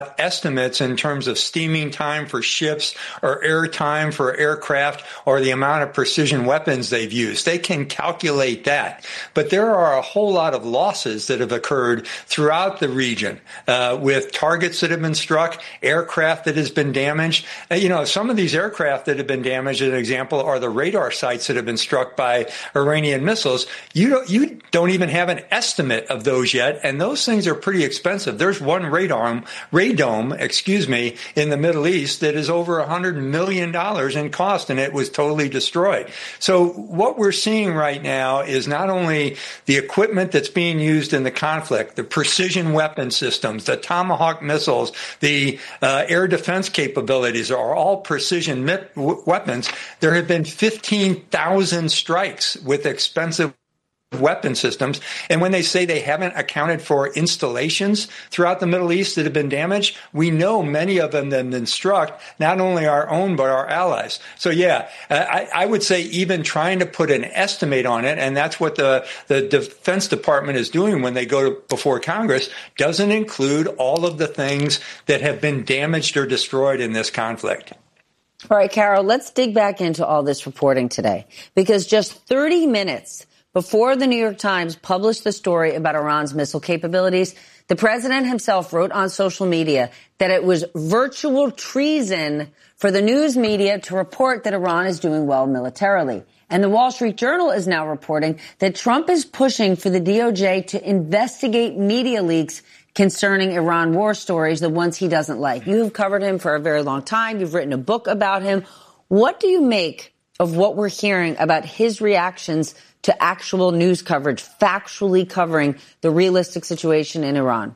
estimates in terms of steaming time for ships or air time for aircraft or the amount of precision weapons they've used. They can calculate that. But there are a whole lot of losses that have occurred throughout the region with targets that have been struck, aircraft that has been damaged. Some of these aircraft that have been damaged, an example, are the radar sites that have been struck by Iranian missiles. You don't even have an estimate of those yet, and those things are pretty expensive. There's one radome, in the Middle East that is over $100 million in cost, and it was totally destroyed. So what we're seeing right now is not only the equipment that's being used in the conflict, the precision weapon systems, the Tomahawk missiles, the air defense capabilities are all precision weapons. There have been 15,000 strikes with expensive weapon systems. And when they say they haven't accounted for installations throughout the Middle East that have been damaged, we know many of them have been struck, not only our own, but our allies. So, I would say even trying to put an estimate on it, and that's what the Defense Department is doing when they go before Congress, doesn't include all of the things that have been damaged or destroyed in this conflict. All right, Carol, let's dig back into all this reporting today, because just 30 minutes before the New York Times published the story about Iran's missile capabilities, the president himself wrote on social media that it was virtual treason for the news media to report that Iran is doing well militarily. And the Wall Street Journal is now reporting that Trump is pushing for the DOJ to investigate media leaks concerning Iran war stories, the ones he doesn't like. You have covered him for a very long time. You've written a book about him. What do you make of what we're hearing about his reactions to actual news coverage, factually covering the realistic situation in Iran?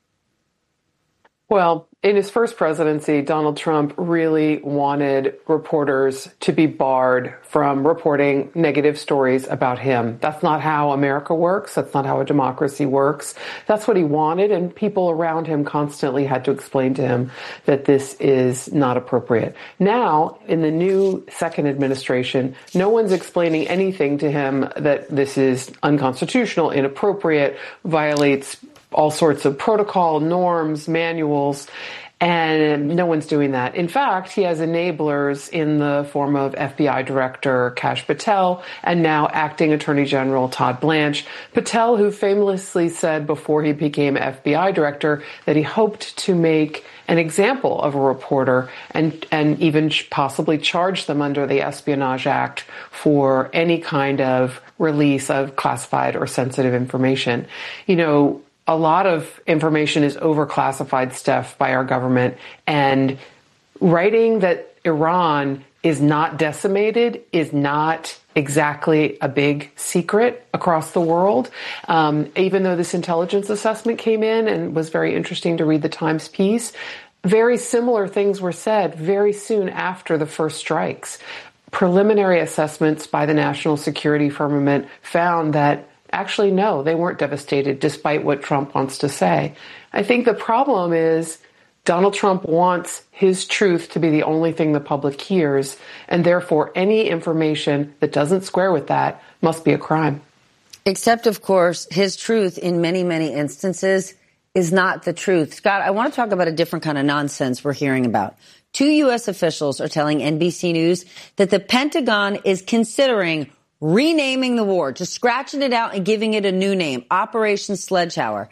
Well, in his first presidency, Donald Trump really wanted reporters to be barred from reporting negative stories about him. That's not how America works. That's not how a democracy works. That's what he wanted, and people around him constantly had to explain to him that this is not appropriate. Now, in the new second administration, no one's explaining anything to him that this is unconstitutional, inappropriate, violates all sorts of protocol, norms, manuals, and no one's doing that. In fact, he has enablers in the form of FBI Director Kash Patel and now Acting Attorney General Todd Blanche. Patel, who famously said before he became FBI Director that he hoped to make an example of a reporter and even possibly charge them under the Espionage Act for any kind of release of classified or sensitive information. A lot of information is overclassified stuff by our government, and writing that Iran is not decimated is not exactly a big secret across the world. Even though this intelligence assessment came in and was very interesting to read the Times piece, very similar things were said very soon after the first strikes. Preliminary assessments by the national security firmament found that actually, no, they weren't devastated, despite what Trump wants to say. I think the problem is Donald Trump wants his truth to be the only thing the public hears, and therefore any information that doesn't square with that must be a crime. Except, of course, his truth in many, many instances is not the truth. Scott, I want to talk about a different kind of nonsense we're hearing about. 2 U.S. officials are telling NBC News that the Pentagon is considering renaming the war, just scratching it out and giving it a new name, Operation Sledgehammer.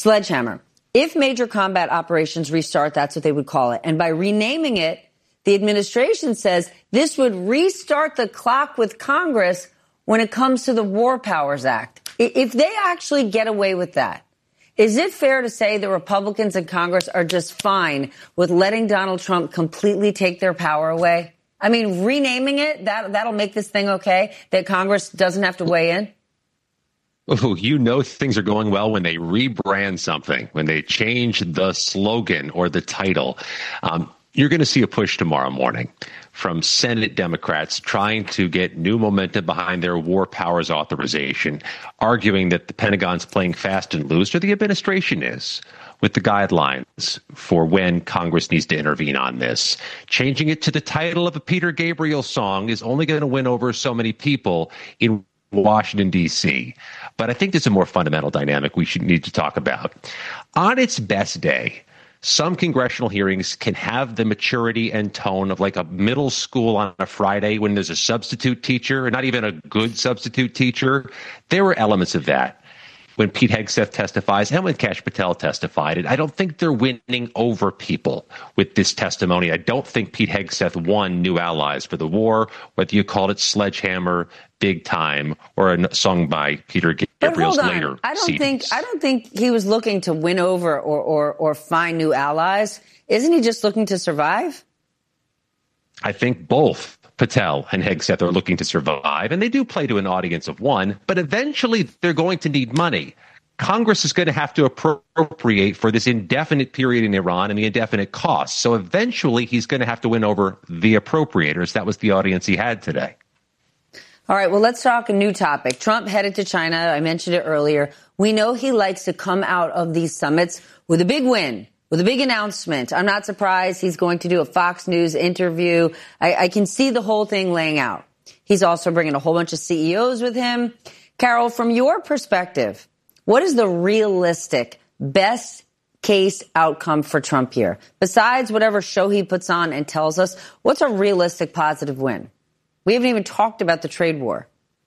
If major combat operations restart, that's what they would call it. And by renaming it, the administration says this would restart the clock with Congress when it comes to the War Powers Act. If they actually get away with that, is it fair to say the Republicans in Congress are just fine with letting Donald Trump completely take their power away? I mean, renaming it, that'll make this thing okay, that Congress doesn't have to weigh in? Oh, things are going well when they rebrand something, when they change the slogan or the title. You're going to see a push tomorrow morning from Senate Democrats trying to get new momentum behind their war powers authorization, arguing that the Pentagon's playing fast and loose, or the administration is, with the guidelines for when Congress needs to intervene on this. Changing it to the title of a Peter Gabriel song is only going to win over so many people in Washington, D.C. But I think there's a more fundamental dynamic we need to talk about. On its best day, Some congressional hearings can have the maturity and tone of like a middle school on a Friday when there's a substitute teacher, and not even a good substitute teacher. There were elements of that when Pete Hegseth testifies and when Kash Patel testified. And I don't think they're winning over people with this testimony. I don't think Pete Hegseth won new allies for the war, whether you called it Sledgehammer, Big Time, or a song by Peter Gabriel's later. I don't think he was looking to win over or find new allies. Isn't he just looking to survive? I think both Patel and Hegseth are looking to survive, and they do play to an audience of one, but eventually they're going to need money. Congress is going to have to appropriate for this indefinite period in Iran and the indefinite costs. So eventually he's going to have to win over the appropriators. That was the audience he had today. All right, well, let's talk a new topic. Trump headed to China. I mentioned it earlier. We know he likes to come out of these summits with a big win, with a big announcement. I'm not surprised he's going to do a Fox News interview. I can see the whole thing laying out. He's also bringing a whole bunch of CEOs with him. Carol, from your perspective, what is the realistic best case outcome for Trump here? Besides whatever show he puts on and tells us, what's a realistic positive win? We haven't even talked about the trade war.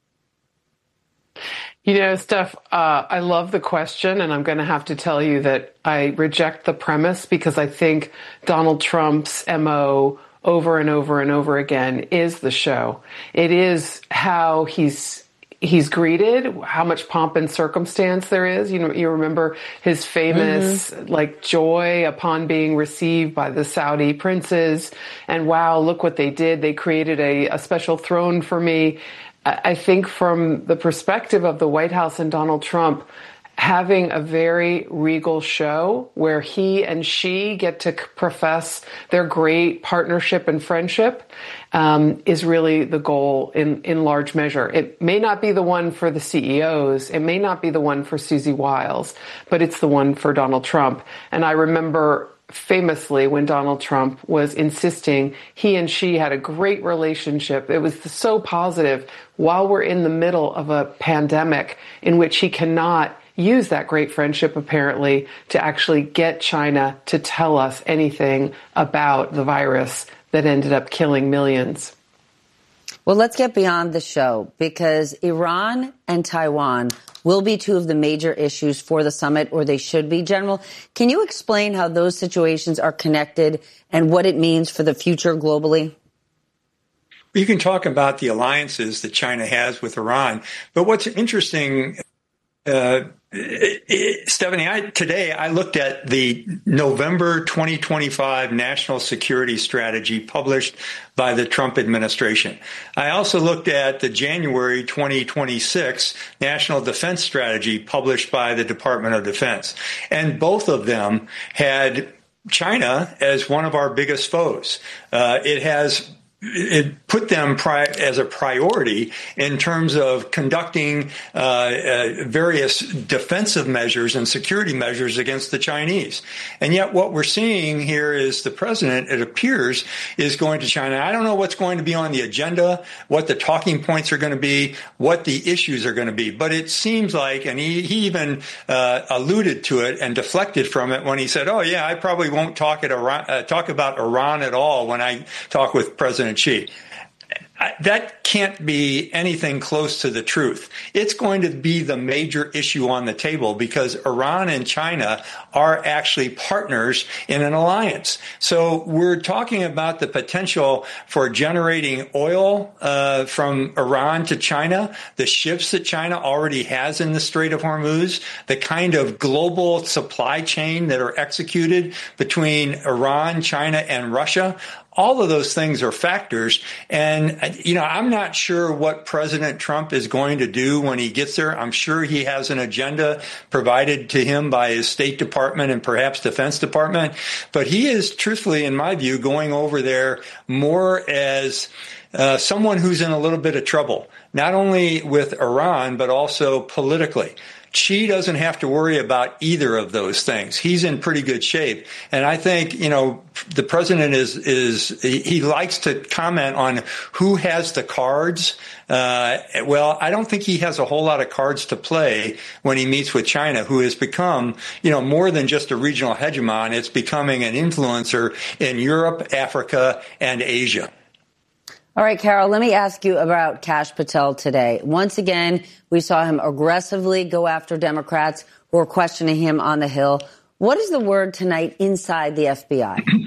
You know, Steph, I love the question, and I'm going to have to tell you that I reject the premise because I think Donald Trump's MO over and over and over again is the show. It is how he's greeted, how much pomp and circumstance there is. You know, you remember his famous joy upon being received by the Saudi princes, and wow, look what they did. They created a special throne for me. I think from the perspective of the White House and Donald Trump, having a very regal show where he and she get to profess their great partnership and friendship is really the goal in large measure. It may not be the one for the CEOs. It may not be the one for Susie Wiles, but it's the one for Donald Trump. And I remember famously when Donald Trump was insisting he and she had a great relationship. It was so positive while we're in the middle of a pandemic in which he cannot use that great friendship, apparently, to actually get China to tell us anything about the virus that ended up killing millions. Well, let's get beyond the show, because Iran and Taiwan will be two of the major issues for the summit, or they should be. General, can you explain how those situations are connected and what it means for the future globally? You can talk about the alliances that China has with Iran, but what's interesting, Stephanie, today I looked at the November 2025 National Security Strategy published by the Trump administration. I also looked at the January 2026 National Defense Strategy published by the Department of Defense. And both of them had China as one of our biggest foes. It put them as a priority in terms of conducting various defensive measures and security measures against the Chinese. And yet what we're seeing here is the president, it appears, is going to China. I don't know what's going to be on the agenda, what the talking points are going to be, what the issues are going to be. But it seems like, and he even alluded to it and deflected from it when he said, oh, yeah, I probably won't talk about Iran at all when I talk with President Xi. That can't be anything close to the truth. It's going to be the major issue on the table because Iran and China are actually partners in an alliance. So we're talking about the potential for generating oil from Iran to China, the ships that China already has in the Strait of Hormuz, the kind of global supply chain that are executed between Iran, China, and Russia. All of those things are factors. And, I'm not sure what President Trump is going to do when he gets there. I'm sure he has an agenda provided to him by his State Department and perhaps Defense Department. But he is, truthfully, in my view, going over there more as someone who's in a little bit of trouble, not only with Iran, but also politically. Xi doesn't have to worry about either of those things. He's in pretty good shape. And I think, the president he likes to comment on who has the cards. Well, I don't think he has a whole lot of cards to play when he meets with China, who has become, more than just a regional hegemon. It's becoming an influencer in Europe, Africa, and Asia. All right, Carol, let me ask you about Kash Patel today. Once again, we saw him aggressively go after Democrats who are questioning him on the Hill. What is the word tonight inside the FBI?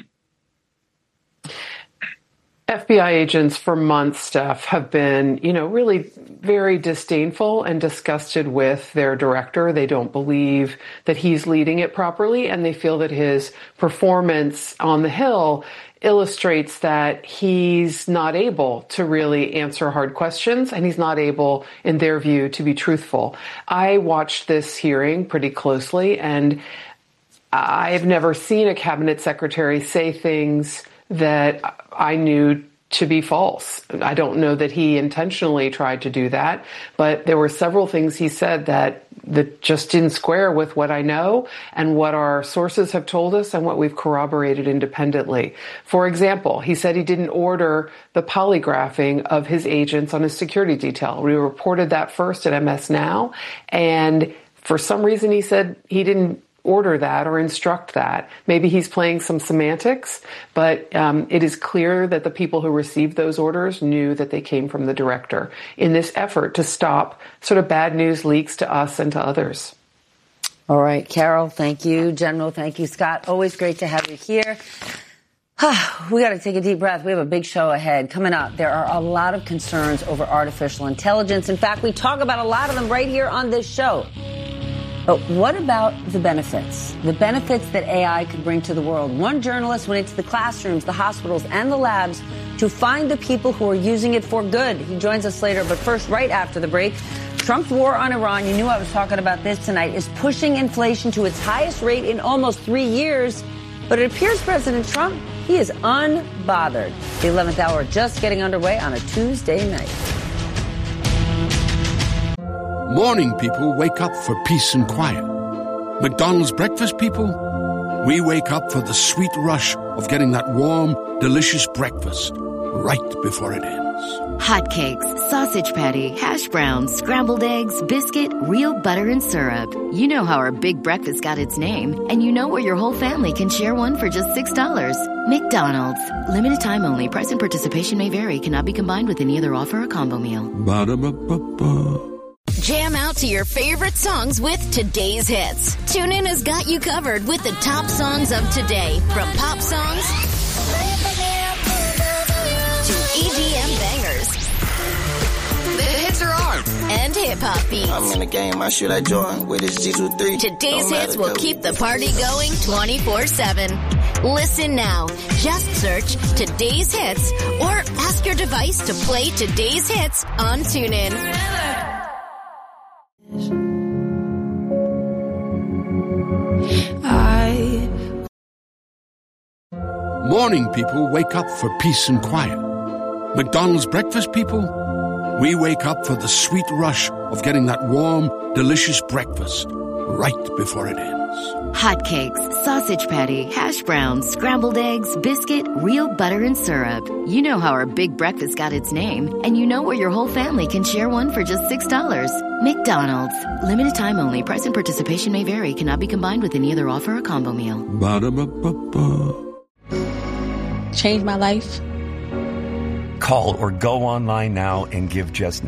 FBI agents for months, Steph, have been, really very disdainful and disgusted with their director. They don't believe that he's leading it properly, and they feel that his performance on the Hill illustrates that he's not able to really answer hard questions, and he's not able, in their view, to be truthful. I watched this hearing pretty closely, and I've never seen a cabinet secretary say things that I knew to be false. I don't know that he intentionally tried to do that, but there were several things he said that just didn't square with what I know and what our sources have told us and what we've corroborated independently. For example, he said he didn't order the polygraphing of his agents on his security detail. We reported that first at MS Now, and for some reason he said he didn't order that or instruct that. Maybe he's playing some semantics, but it is clear that the people who received those orders knew that they came from the director in this effort to stop sort of bad news leaks to us and to others. All right, Carol, thank you. General, thank you. Scott, always great to have you here. We got to take a deep breath. We have a big show ahead. Coming up, there are a lot of concerns over artificial intelligence. In fact, we talk about a lot of them right here on this show. But what about the benefits? The benefits that AI could bring to the world. One journalist went into the classrooms, the hospitals, and the labs to find the people who are using it for good. He joins us later, but first, right after the break, Trump's war on Iran, you knew I was talking about this tonight, is pushing inflation to its highest rate in almost 3 years. But it appears President Trump, he is unbothered. The 11th hour just getting underway on a Tuesday night. Morning people wake up for peace and quiet. McDonald's breakfast people, we wake up for the sweet rush of getting that warm, delicious breakfast right before it ends. Hotcakes, sausage patty, hash browns, scrambled eggs, biscuit, real butter and syrup. You know how our big breakfast got its name, and you know where your whole family can share one for just $6. McDonald's. Limited time only. Price and participation may vary. Cannot be combined with any other offer or combo meal. Ba-da-ba-ba-ba. Jam out to your favorite songs with today's hits. TuneIn has got you covered with the top songs of today, from pop songs to EDM bangers. The hits are on, and hip-hop beats. I'm in the game, I should I join with this G23. Today's hits will keep the party going 24/7. Listen now. Just search Today's Hits or ask your device to play Today's Hits on TuneIn. Morning people wake up for peace and quiet. McDonald's breakfast people, we wake up for the sweet rush of getting that warm, delicious breakfast right before it ends. Hotcakes, sausage patty, hash browns, scrambled eggs, biscuit, real butter and syrup. You know how our big breakfast got its name, and you know where your whole family can share one for just $6. McDonald's. Limited time only. Price and participation may vary. Cannot be combined with any other offer or combo meal. Ba-da-ba-ba-ba. Change my life. Call or go online now and give just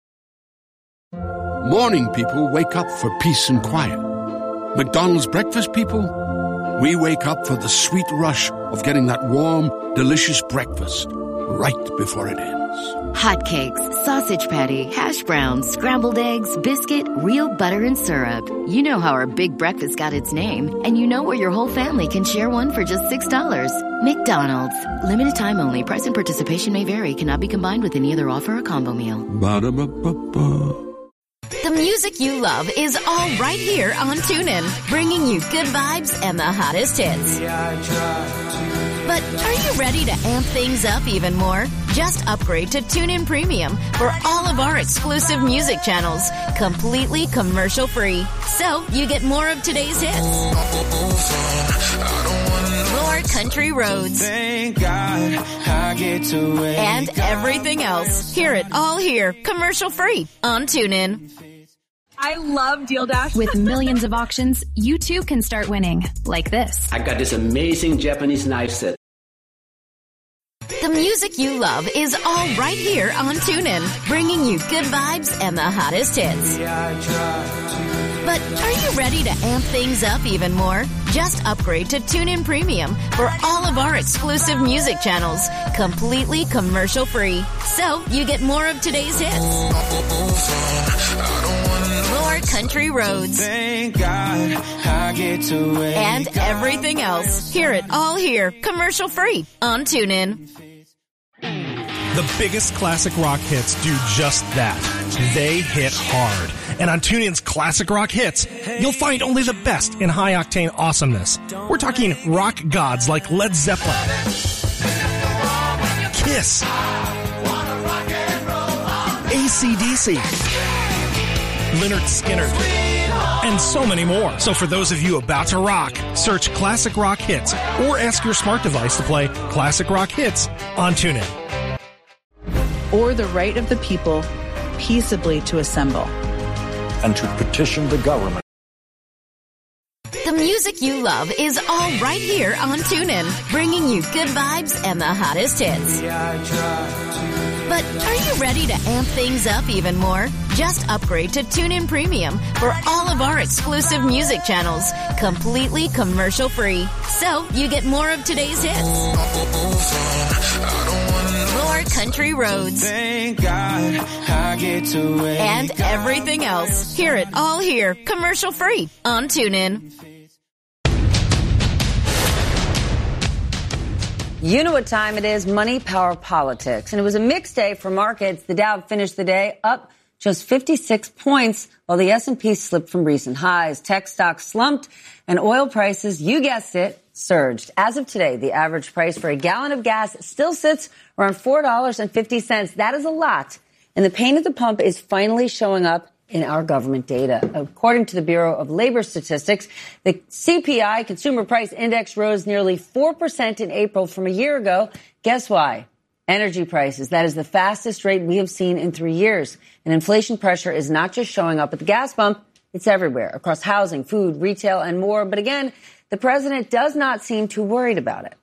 Morning people wake up for peace and quiet. McDonald's breakfast people, we wake up for the sweet rush of getting that warm, delicious breakfast right before it ends. Hotcakes, sausage patty, hash browns, scrambled eggs, biscuit, real butter and syrup. You know how our big breakfast got its name, and you know where your whole family can share one for just $6. McDonald's. Limited time only. Price and participation may vary. Cannot be combined with any other offer or combo meal. Ba-da-ba-ba-ba. The music you love is all right here on TuneIn, bringing you good vibes and the hottest hits. But are you ready to amp things up even more? Just upgrade to TuneIn Premium for all of our exclusive music channels, completely commercial-free. So you get more of today's hits, more more country roads. Thank God I get to wake And everything else. Hear it all here, commercial free on TuneIn. I love Deal Dash. With millions of auctions, you too can start winning. Like this. I got this amazing Japanese knife set. The music you love is all right here on TuneIn, bringing you good vibes and the hottest hits. But are you ready to amp things up even more? Just upgrade to TuneIn Premium for all of our exclusive music channels, completely commercial free. So you get more of today's hits. More country roads. Thank God I get to wake And everything else. Hear it all here, commercial free on TuneIn. The biggest classic rock hits do just that. They hit hard. And on TuneIn's Classic Rock Hits, you'll find only the best in high-octane awesomeness. We're talking rock gods like Led Zeppelin, Kiss, AC/DC, Lynyrd Skynyrd, and so many more. So for those of you about to rock, search Classic Rock Hits or ask your smart device to play Classic Rock Hits on TuneIn. Or the right of the people peaceably to assemble. And to petition the government. The music you love is all right here on TuneIn, bringing you good vibes and the hottest hits. But are you ready to amp things up even more? Just upgrade to TuneIn Premium for all of our exclusive music channels, completely commercial free. So you get more of today's hits. More country roads. Thank God I get to wake And everything else. Hear it all here, commercial free on TuneIn. You know what time it is, money, power, politics. And it was a mixed day for markets. The Dow finished the day up just 56 points, while the S&P slipped from recent highs. Tech stocks slumped, and oil prices, you guessed it, surged. As of today, the average price for a gallon of gas still sits around $4.50. That is a lot. And the pain at the pump is finally showing up in our government data. According to the Bureau of Labor Statistics, the CPI, Consumer Price Index, rose nearly 4% in April from a year ago. Guess why? Energy prices. That is the fastest rate we have seen in 3 years. And inflation pressure is not just showing up at the gas pump, it's everywhere, across housing, food, retail, and more. But again, the president does not seem too worried about it.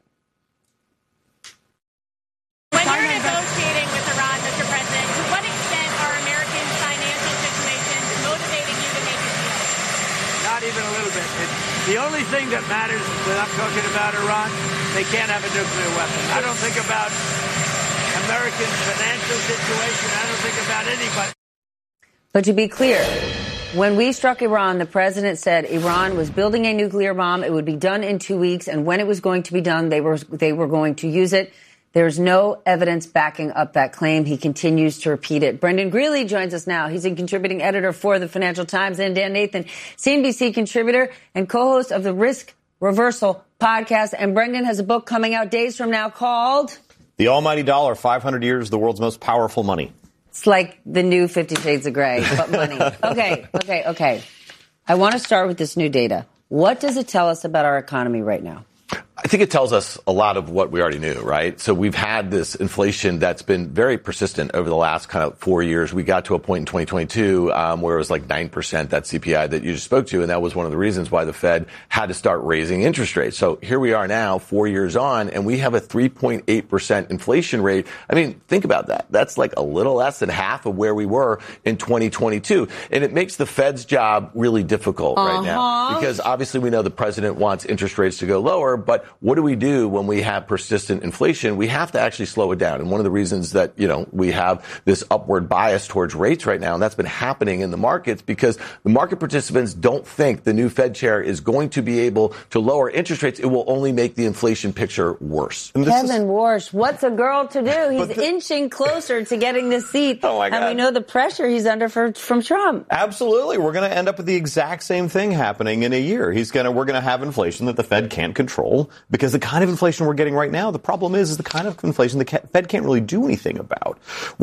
When you're negotiating with Iran, Mr. President, to what extent are Americans' financial situations motivating you to make a deal? Not even a little bit. The only thing that matters when I'm talking about Iran, they can't have a nuclear weapon. I don't think about American financial situation. I don't think about anybody. But to be clear, when we struck Iran, the president said Iran was building a nuclear bomb. It would be done in 2 weeks. And when it was going to be done, they were going to use it. There's no evidence backing up that claim. He continues to repeat it. Brendan Greeley joins us now. He's a contributing editor for the Financial Times, and Dan Nathan, CNBC contributor and co-host of the Risk Reversal podcast. And Brendan has a book coming out days from now called The Almighty Dollar, 500 Years, the World's Most Powerful Money. It's like the new 50 Shades of Grey, but money. Okay. I want to start with this new data. What does it tell us about our economy right now? I think it tells us a lot of what we already knew, right? So we've had this inflation that's been very persistent over the last kind of 4 years. We got to a point in 2022 where it was like 9%, that CPI that you just spoke to, and that was one of the reasons why the Fed had to start raising interest rates. So here we are now, 4 years on, and we have a 3.8% inflation rate. I mean, think about that. That's like a little less than half of where we were in 2022. And it makes the Fed's job really difficult right now because obviously we know the president wants interest rates to go lower, but what do we do when we have persistent inflation? We have to actually slow it down. And one of the reasons that, we have this upward bias towards rates right now, and that's been happening in the markets because the market participants don't think the new Fed chair is going to be able to lower interest rates. It will only make the inflation picture worse. Kevin Warsh, what's a girl to do? He's inching closer to getting this seat. Oh my God. And we know the pressure he's under from Trump. Absolutely. We're going to end up with the exact same thing happening in a year. We're going to have inflation that the Fed can't control. because the kind of inflation we're getting right now, the problem is the kind of inflation the Fed can't really do anything about.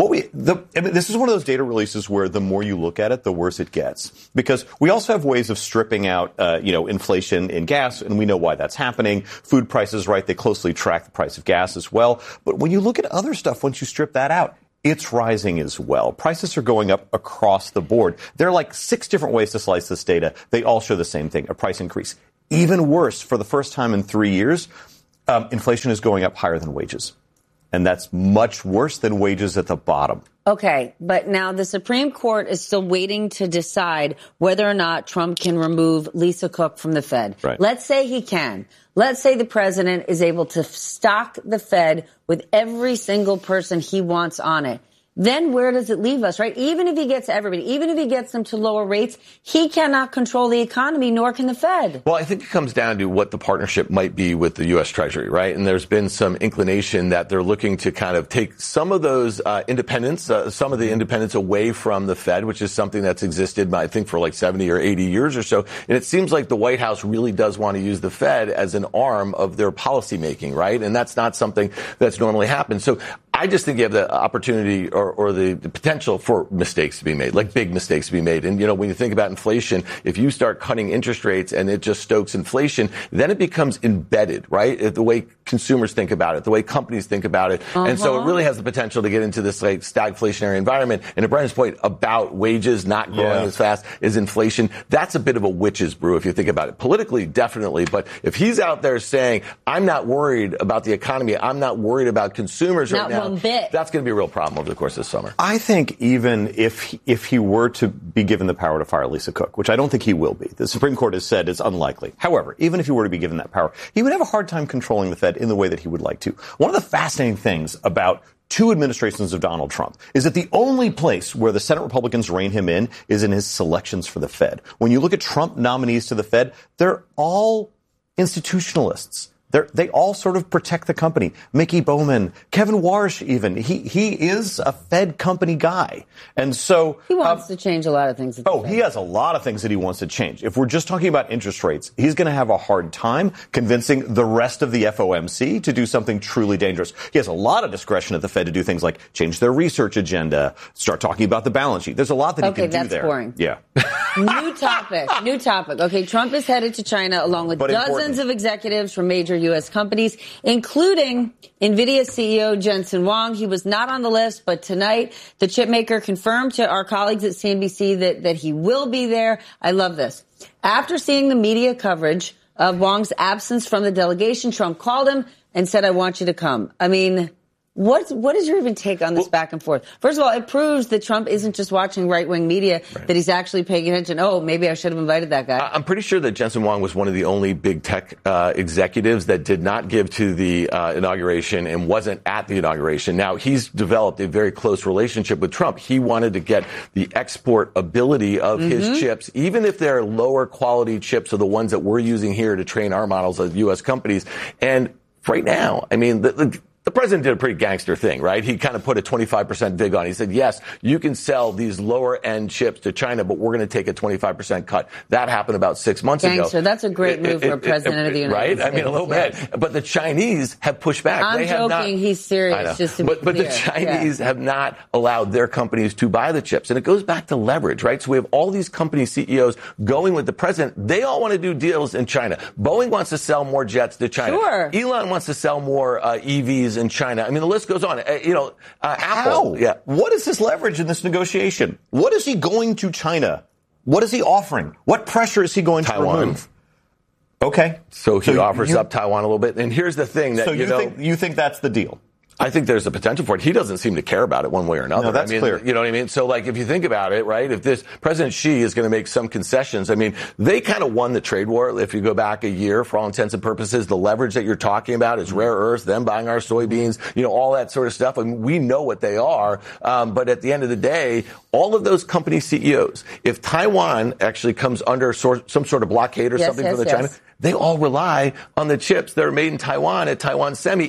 This is one of those data releases where the more you look at it, the worse it gets, because we also have ways of stripping out, inflation in gas, and we know why that's happening. Food prices, right? They closely track the price of gas as well. But when you look at other stuff, once you strip that out, it's rising as well. Prices are going up across the board. There are like 6 different ways to slice this data. They all show the same thing, a price increase. Even worse, for the first time in 3 years, inflation is going up higher than wages. And that's much worse than wages at the bottom. Okay, but now the Supreme Court is still waiting to decide whether or not Trump can remove Lisa Cook from the Fed. Right. Let's say he can. Let's say the president is able to stock the Fed with every single person he wants on it. Then where does it leave us, right? Even if he gets everybody, even if he gets them to lower rates, he cannot control the economy, nor can the Fed. Well, I think it comes down to what the partnership might be with the U.S. Treasury, right? And there's been some inclination that they're looking to kind of take some of those independence away from the Fed, which is something that's existed, I think, for like 70 or 80 years or so. And it seems like the White House really does want to use the Fed as an arm of their policymaking, right? And that's not something that's normally happened. So I just think you have the opportunity or the potential for mistakes to be made, like big mistakes to be made. And, when you think about inflation, if you start cutting interest rates and it just stokes inflation, then it becomes embedded, right? The way consumers think about it, the way companies think about it. And so it really has the potential to get into this like stagflationary environment. And to Brian's point about wages not growing as fast as inflation, that's a bit of a witch's brew if you think about it. Politically, definitely. But if he's out there saying, I'm not worried about the economy, I'm not worried about consumers right now, that's going to be a real problem over the course of this summer. I think even if he were to be given the power to fire Lisa Cook, which I don't think he will be, the Supreme Court has said is unlikely. However, even if he were to be given that power, he would have a hard time controlling the Fed in the way that he would like to. One of the fascinating things about 2 administrations of Donald Trump is that the only place where the Senate Republicans rein him in is in his selections for the Fed. When you look at Trump nominees to the Fed, they're all institutionalists. They all sort of protect the company. Mickey Bowman, Kevin Warsh even. He is a Fed company guy. And so he wants to change a lot of things. He has a lot of things that he wants to change. If we're just talking about interest rates, he's going to have a hard time convincing the rest of the FOMC to do something truly dangerous. He has a lot of discretion at the Fed to do things like change their research agenda, start talking about the balance sheet. There's a lot that he can do there. Okay, that's boring. Yeah. New topic. Okay, Trump is headed to China along with dozens of executives from major U.S. companies, including NVIDIA CEO Jensen Huang. He was not on the list, but tonight the chip maker confirmed to our colleagues at CNBC that he will be there. I love this. After seeing the media coverage of Huang's absence from the delegation, Trump called him and said, I want you to come. I mean, what is your even take on this back and forth? First of all, it proves that Trump isn't just watching right-wing media, that he's actually paying attention. Oh, maybe I should have invited that guy. I'm pretty sure that Jensen Huang was one of the only big tech executives that did not give to the inauguration and wasn't at the inauguration. Now, he's developed a very close relationship with Trump. He wanted to get the export ability of his chips, even if they're lower quality chips, are the ones that we're using here to train our models as U.S. companies. And right now, I mean, the president did a pretty gangster thing, right? He kind of put a 25% VIG on. He said, yes, you can sell these lower-end chips to China, but we're going to take a 25% cut. That happened about 6 months ago. Gangster, that's a great move for a president of the United States. Right? I mean, a little bit. But the Chinese have pushed back. I'm joking. He's serious. Just to be but the Chinese have not allowed their companies to buy the chips. And it goes back to leverage, right? So we have all these company CEOs going with the president. They all want to do deals in China. Boeing wants to sell more jets to China. Sure. Elon wants to sell more EVs in China. I mean, the list goes on. Apple. How? Yeah. What is his leverage in this negotiation? What is he going to China? What is he offering? What pressure is he going to remove? Okay. So he offers up Taiwan a little bit. And here's the thing that, you think that's the deal? I think there's a potential for it. He doesn't seem to care about it one way or another. No, that's clear. You know what I mean? So, like, if you think about it, right, if this President Xi is going to make some concessions, I mean, they kind of won the trade war. If you go back a year, for all intents and purposes, the leverage that you're talking about is rare earths, them buying our soybeans, all that sort of stuff. I mean, we know what they are. But at the end of the day, all of those company CEOs, if Taiwan actually comes under some sort of blockade or something from China, they all rely on the chips that are made in Taiwan at Taiwan Semi.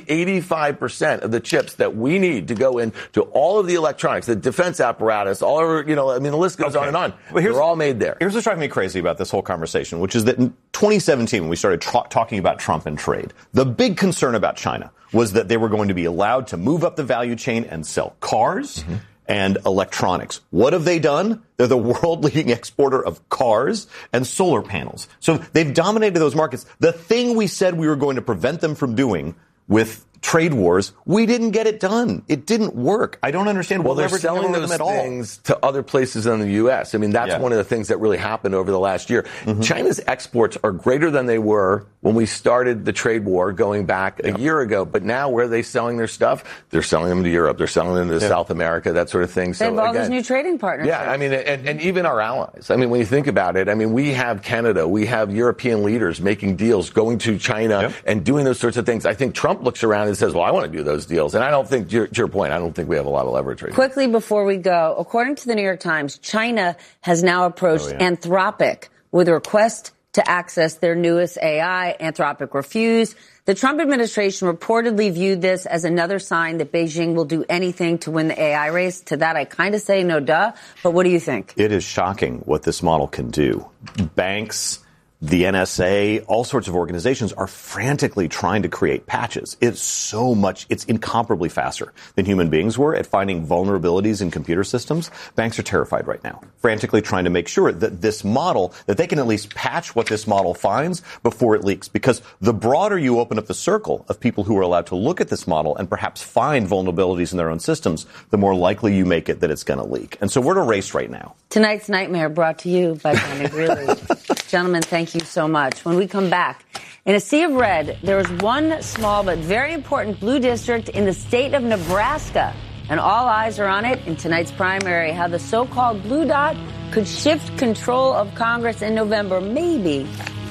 85% of the chips that we need to go into all of the electronics, the defense apparatus, all over, the list goes on and on. But they're all made there. Here's what's driving me crazy about this whole conversation, which is that in 2017, when we started talking about Trump and trade, the big concern about China was that they were going to be allowed to move up the value chain and sell cars and electronics. What have they done? They're the world-leading exporter of cars and solar panels. So they've dominated those markets. The thing we said we were going to prevent them from doing with trade wars, we didn't get it done. It didn't work. I don't understand. Well, they're selling those things to other places in the U.S. I mean, that's one of the things that really happened over the last year. China's exports are greater than they were when we started the trade war going back a year ago. But now where are they selling their stuff? They're selling them to Europe. They're selling them to South America, that sort of thing. They have all these new trading partners. Yeah, I mean, and even our allies. I mean, when you think about it, I mean, we have Canada, we have European leaders making deals, going to China and doing those sorts of things. I think Trump looks around and says, well, I want to do those deals. And I don't think, to your point, I don't think we have a lot of leverage right now. Quickly before we go, according to the New York Times, China has now approached Anthropic with a request to access their newest AI. Anthropic refused. The Trump administration reportedly viewed this as another sign that Beijing will do anything to win the AI race. To that, I kind of say no duh. But what do you think? It is shocking what this model can do. Banks, the NSA, all sorts of organizations are frantically trying to create patches. It's incomparably faster than human beings were at finding vulnerabilities in computer systems. Banks are terrified right now, frantically trying to make sure that this model, that they can at least patch what this model finds before it leaks. Because the broader you open up the circle of people who are allowed to look at this model and perhaps find vulnerabilities in their own systems, the more likely you make it that it's going to leak. And so we're in a race right now. Tonight's Nightmare brought to you by Brandon Greeley. Gentlemen, thank you so much. When we come back, in a sea of red, there is one small but very important blue district in the state of Nebraska, and all eyes are on it in tonight's primary, how the so-called blue dot could shift control of Congress in November, maybe.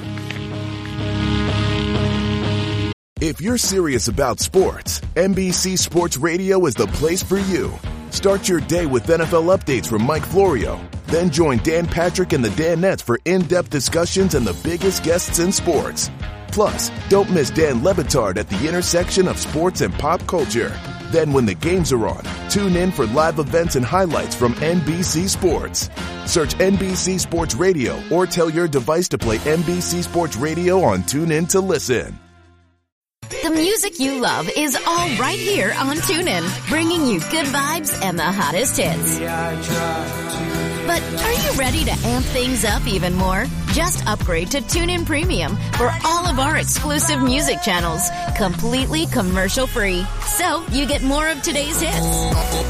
If you're serious about sports, NBC Sports Radio is the place for you. Start your day with NFL updates from Mike Florio. Then join Dan Patrick and the Danettes for in-depth discussions and the biggest guests in sports. Plus, don't miss Dan Le Batard at the intersection of sports and pop culture. Then when the games are on, tune in for live events and highlights from NBC Sports. Search NBC Sports Radio or tell your device to play NBC Sports Radio on TuneIn to listen. The music you love is all right here on TuneIn, bringing you good vibes and the hottest hits. But are you ready to amp things up even more? Just upgrade to TuneIn Premium for all of our exclusive music channels, completely commercial-free. So you get more of today's hits,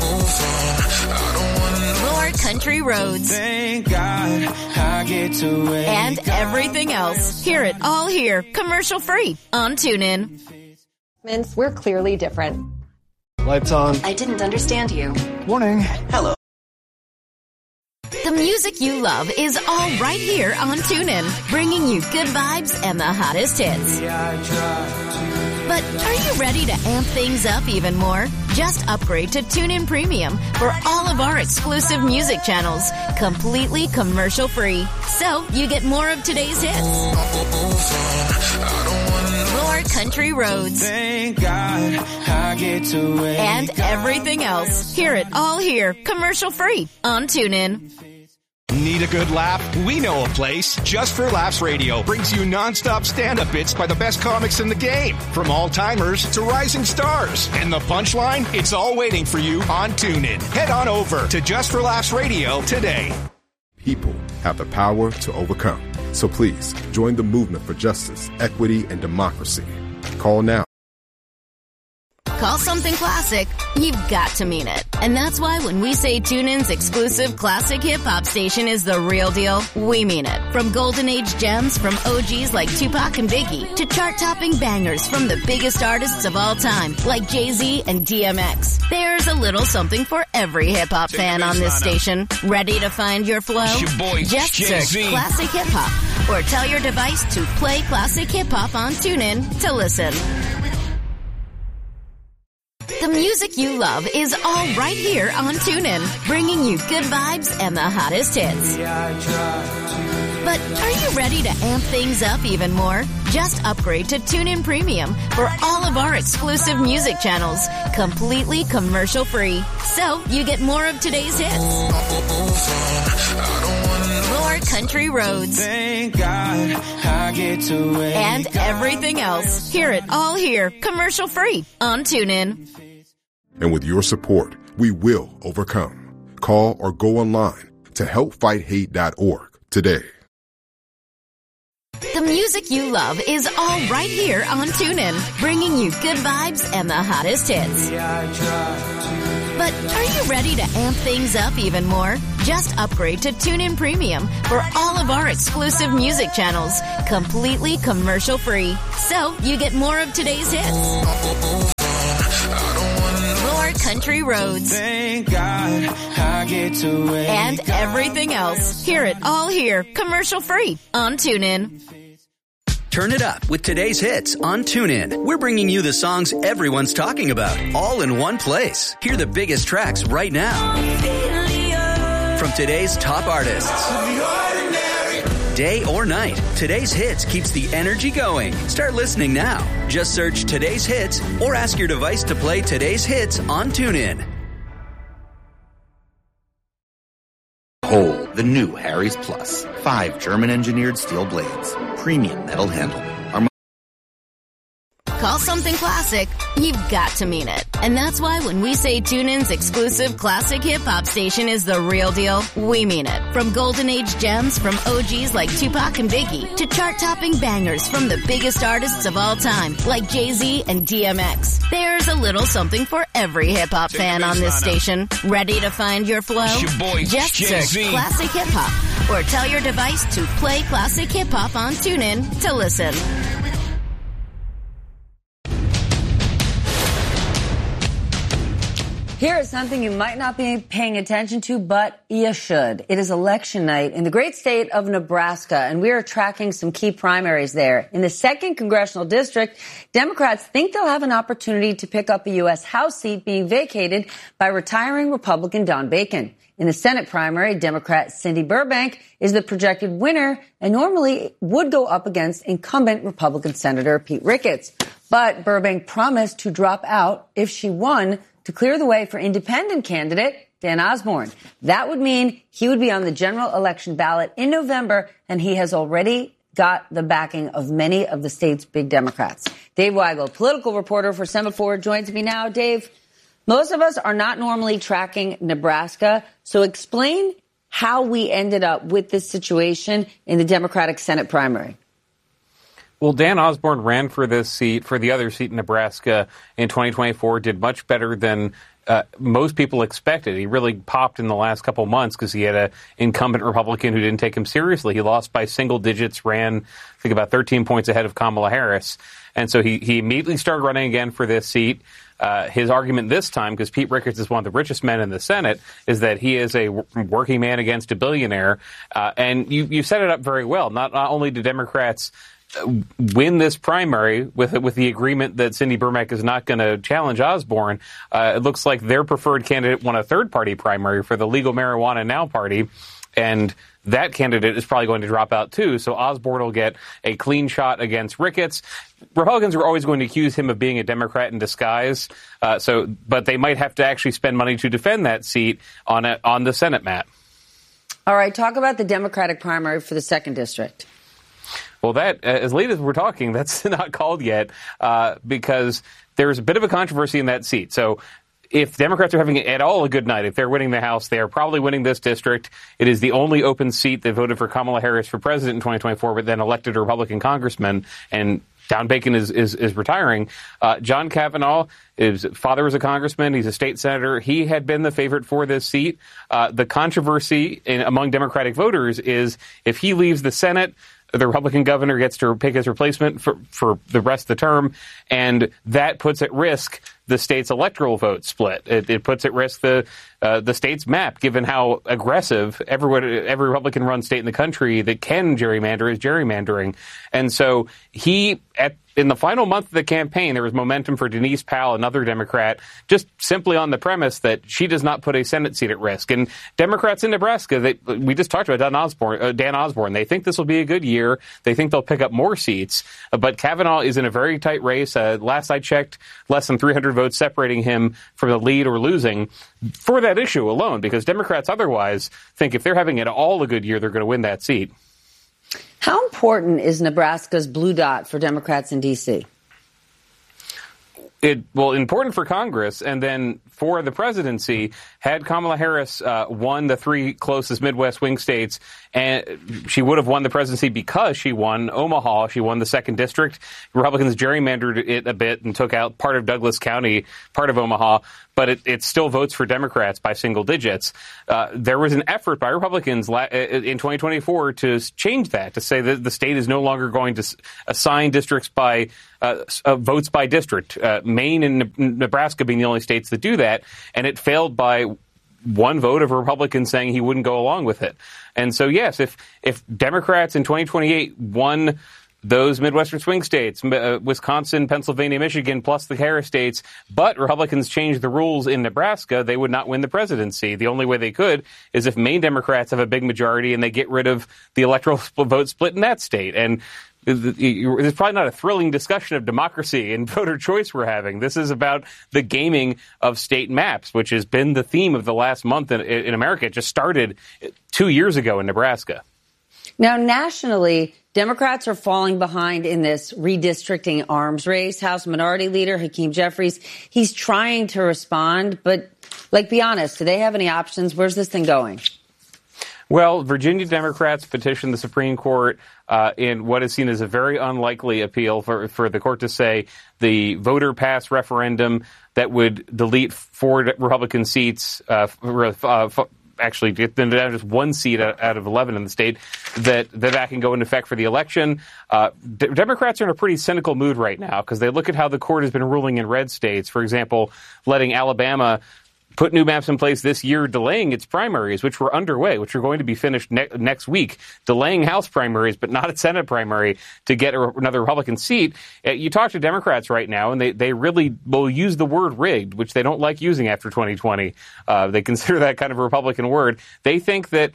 more country roads, and everything else. Hear it all here, commercial-free on TuneIn. We're clearly different. Lights on. I didn't understand you. Morning. Hello. The music you love is all right here on TuneIn, bringing you good vibes and the hottest hits. But are you ready to amp things up even more? Just upgrade to TuneIn Premium for all of our exclusive music channels, completely commercial-free. So you get more of today's hits, more country roads, and everything else. Hear it all here, commercial-free on TuneIn. Need a good laugh? We know a place. Just for Laughs Radio brings you nonstop stand-up bits by the best comics in the game, from all-timers to rising stars. And the punchline? It's all waiting for you on TuneIn. Head on over to Just for Laughs Radio today. People have the power to overcome. So please, join the movement for justice, equity, and democracy. Call now. Call something classic, you've got to mean it. And that's why when we say TuneIn's exclusive classic hip-hop station is the real deal, we mean it. From golden age gems from OGs like Tupac and Biggie to chart-topping bangers from the biggest artists of all time like Jay-Z and DMX. There's a little something for every hip-hop fan on this station. Ready to find your flow? Just search Classic Hip-Hop or tell your device to play Classic Hip-Hop on TuneIn to listen. The music you love is all right here on TuneIn, bringing you good vibes and the hottest hits. But are you ready to amp things up even more? Just upgrade to TuneIn Premium for all of our exclusive music channels, completely commercial-free. So you get more of today's hits, more country roads, Thank God I get to wake and everything else. Hear it all here, commercial-free on TuneIn. And with your support, we will overcome. Call or go online to helpfighthate.org today. The music you love is all right here on TuneIn, bringing you good vibes and the hottest hits. But are you ready to amp things up even more? Just upgrade to TuneIn Premium for all of our exclusive music channels, completely commercial-free. So you get more of today's hits, more country roads, Thank God I get to wake and everything else. Hear it all here, commercial-free on TuneIn. Turn it up with today's hits on TuneIn. We're bringing you the songs everyone's talking about, all in one place. Hear the biggest tracks right now from today's top artists. Day or night, today's hits keeps the energy going. Start listening now. Just search today's hits or ask your device to play today's hits on TuneIn. Behold, the new Harry's Plus. 5 German-engineered steel blades. Premium metal handle. Call something classic, you've got to mean it. And that's why when we say TuneIn's exclusive classic hip-hop station is the real deal, we mean it. From golden age gems from OGs like Tupac and Biggie to chart-topping bangers from the biggest artists of all time like Jay-Z and DMX. There's a little something for every hip-hop fan on this station. Ready to find your flow? Just search Classic Hip-Hop or tell your device to play Classic Hip-Hop on TuneIn to listen. Here is something you might not be paying attention to, but you should. It is election night in the great state of Nebraska, and we are tracking some key primaries there. In the 2nd Congressional District, Democrats think they'll have an opportunity to pick up a U.S. House seat being vacated by retiring Republican Don Bacon. In the Senate primary, Democrat Cindy Burbank is the projected winner and normally would go up against incumbent Republican Senator Pete Ricketts. But Burbank promised to drop out if she won to clear the way for independent candidate Dan Osborne. That would mean he would be on the general election ballot in November, and he has already got the backing of many of the state's big Democrats. Dave Weigel, political reporter for Semaphore, joins me now. Dave, most of us are not normally tracking Nebraska, so explain how we ended up with this situation in the Democratic Senate primary. Well, Dan Osborne ran for this seat, for the other seat in Nebraska in 2024, did much better than most people expected. He really popped in the last couple months because he had an incumbent Republican who didn't take him seriously. He lost by single digits, ran, I think, about 13 points ahead of Kamala Harris. And so he immediately started running again for this seat. His argument this time, because Pete Ricketts is one of the richest men in the Senate, is that he is a working man against a billionaire. And you set it up very well. Not only do Democrats win this primary with the agreement that Cindy Burbank is not going to challenge Osborne, it looks like their preferred candidate won a third-party primary for the Legal Marijuana Now party, and that candidate is probably going to drop out too, so Osborne will get a clean shot against Ricketts. Republicans are always going to accuse him of being a Democrat in disguise, but they might have to actually spend money to defend that seat on the Senate map. All right, talk about the Democratic primary for the 2nd District. Well, that, as late as we're talking, that's not called yet because there's a bit of a controversy in that seat. So if Democrats are having at all a good night, if they're winning the House, they are probably winning this district. It is the only open seat that voted for Kamala Harris for president in 2024, but then elected a Republican congressman, and Don Bacon is retiring. John Kavanaugh, his father was a congressman. He's a state senator. He had been the favorite for this seat. The controversy among Democratic voters is if he leaves the Senate, the Republican governor gets to pick his replacement for the rest of the term, and that puts at risk the state's electoral vote split. It puts at risk the state's map, given how aggressive every Republican-run state in the country that can gerrymander is gerrymandering. And so he, in the final month of the campaign, there was momentum for Denise Powell, another Democrat, just simply on the premise that she does not put a Senate seat at risk. And Democrats in Nebraska, we just talked about Dan Osborne. They think this will be a good year. They think they'll pick up more seats. But Kavanaugh is in a very tight race. Last I checked, less than 300 votes separating him from the lead or losing for that issue alone, because Democrats otherwise think if they're having at all a good year, they're going to win that seat. How important is Nebraska's blue dot for Democrats in D.C.? Important for Congress, and then for the presidency, had Kamala Harris won the 3 closest Midwest swing states, and she would have won the presidency because she won Omaha. She won the 2nd district. Republicans gerrymandered it a bit and took out part of Douglas County, part of Omaha, but it still votes for Democrats by single digits. There was an effort by Republicans in 2024 to change that, to say that the state is no longer going to assign districts by votes by district. Maine and Nebraska being the only states that do that, and it failed by 1 vote of a Republican saying he wouldn't go along with it. And so, yes, if Democrats in 2028 won those Midwestern swing states, Wisconsin, Pennsylvania, Michigan, plus the Harris states, but Republicans changed the rules in Nebraska, they would not win the presidency. The only way they could is if Maine Democrats have a big majority and they get rid of the electoral vote split in that state. And it's probably not a thrilling discussion of democracy and voter choice we're having. This is about the gaming of state maps, which has been the theme of the last month in America. It just started 2 years ago in Nebraska. Now, nationally, Democrats are falling behind in this redistricting arms race. House Minority Leader Hakeem Jeffries, he's trying to respond, but, be honest, do they have any options? Where's this thing going? Well, Virginia Democrats petitioned the Supreme Court in what is seen as a very unlikely appeal for the court to say the voter pass referendum that would delete 4 Republican seats, actually get them down just 1 seat out of 11 in the state, that can go into effect for the election. Democrats are in a pretty cynical mood right now because they look at how the court has been ruling in red states. For example, letting Alabama put new maps in place this year, delaying its primaries, which were underway, which are going to be finished next week, delaying House primaries, but not a Senate primary to get another Republican seat. You talk to Democrats right now, and they really will use the word rigged, which they don't like using after 2020. They consider that kind of a Republican word. They think that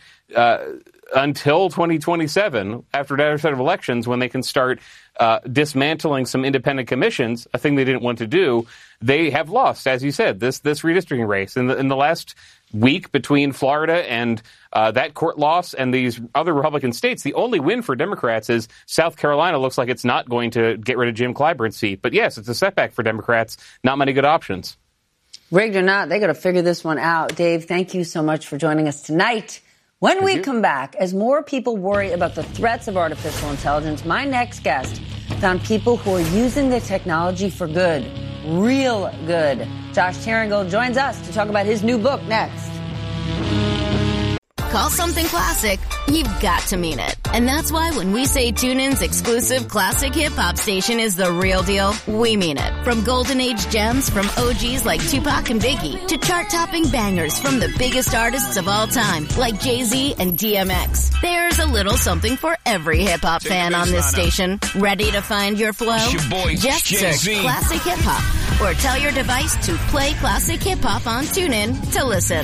until 2027, after another set of elections, when they can start dismantling some independent commissions, a thing they didn't want to do, they have lost, as you said, this redistricting race. In the last week between Florida and that court loss and these other Republican states, the only win for Democrats is South Carolina looks like it's not going to get rid of Jim Clyburn's seat. But yes, it's a setback for Democrats. Not many good options. Rigged or not, they got to figure this one out. Dave, thank you so much for joining us tonight. When we come back, as more people worry about the threats of artificial intelligence, my next guest found people who are using the technology for good, real good. Josh Taringold joins us to talk about his new book next. Call something classic, you've got to mean it. And that's why when we say TuneIn's exclusive classic hip-hop station is the real deal, we mean it. From golden age gems from OGs like Tupac and Biggie to chart-topping bangers from the biggest artists of all time like Jay-Z and DMX. There's a little something for every hip-hop fan on this station. Ready to find your flow? Just search Classic Hip-Hop or tell your device to play Classic Hip-Hop on TuneIn to listen.